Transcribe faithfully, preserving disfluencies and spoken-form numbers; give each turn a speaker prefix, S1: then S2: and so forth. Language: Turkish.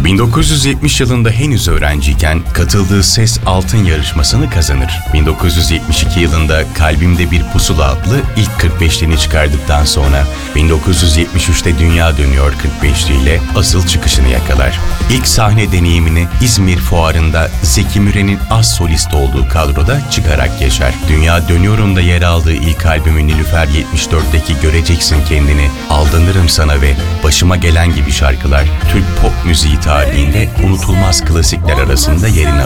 S1: bin dokuz yüz yetmiş yılında henüz öğrenciyken katıldığı Ses Altın yarışmasını kazanır. bin dokuz yüz yetmiş iki yılında Kalbimde Bir Pusula adlı ilk kırk beşliğini çıkardıktan sonra bin dokuz yüz yetmiş üçte Dünya Dönüyor kırk beşliğiyle asıl çıkışını yakalar. İlk sahne deneyimini İzmir Fuarı'nda Zeki Müren'in az solist olduğu kadroda çıkarak yaşar. Dünya Dönüyor'un da yer aldığı ilk albümü Nilüfer yetmiş dörtteki Göreceksin Kendini, Aldanırım Sana ve Başıma Gelen gibi şarkılar Türk pop müziği tarihinde unutulmaz klasikler arasında yerini